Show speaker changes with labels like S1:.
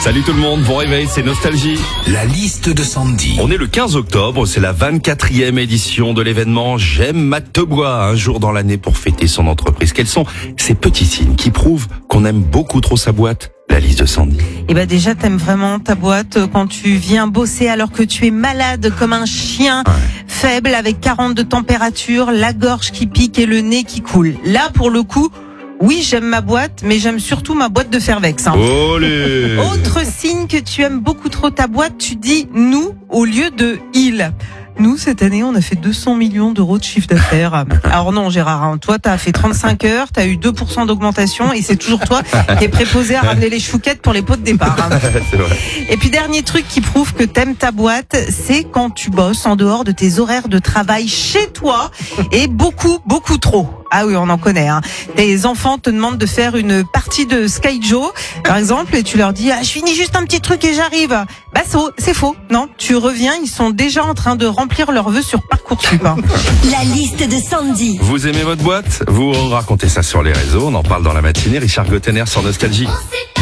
S1: Salut tout le monde, bon réveil, c'est Nostalgie.
S2: La liste de Sandy.
S1: On est le 15 octobre, c'est la 24e édition de l'événement J'aime ma Tebois, un jour dans l'année pour fêter son entreprise. Quels sont ces petits signes qui prouvent qu'on aime beaucoup trop sa boîte? La liste de Sandy.
S3: Eh ben déjà, t'aimes vraiment ta boîte quand tu viens bosser alors que tu es malade comme un chien, faible avec 40 de température, la gorge qui pique et le nez qui coule. Là, pour le coup, oui, j'aime ma boîte, mais j'aime surtout ma boîte de Fervex.
S1: Olé.
S3: Autre signe que tu aimes beaucoup trop ta boîte, tu dis nous au lieu de il. Nous, cette année, on a fait 200 millions d'euros de chiffre d'affaires. Alors non, Gérard, hein, toi, t'as fait 35 heures, t'as eu 2% d'augmentation et c'est toujours toi qui es préposé à ramener les chouquettes pour les pots de départ. Hein.
S1: C'est vrai.
S3: Et puis, dernier truc qui prouve que t'aimes ta boîte, c'est quand tu bosses en dehors de tes horaires de travail chez toi et beaucoup trop. Ah oui, on en connaît. Hein. Tes enfants te demandent de faire une partie de Skyjo, par exemple, et tu leur dis « Ah, je finis juste un petit truc et j'arrive ». Bah c'est faux. Non, tu reviens, ils sont déjà en train de remplir leurs vœux sur Parcoursup. Hein.
S4: La liste de Sandy.
S1: Vous aimez votre boîte? Vous racontez ça sur les réseaux, on en parle dans la matinée. Richard Gottener sur Nostalgie.